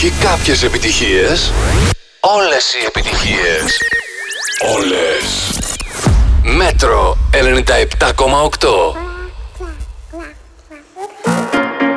Όχι κάποιες επιτυχίες. Όλες οι επιτυχίες. Όλες. Μέτρο 97,8.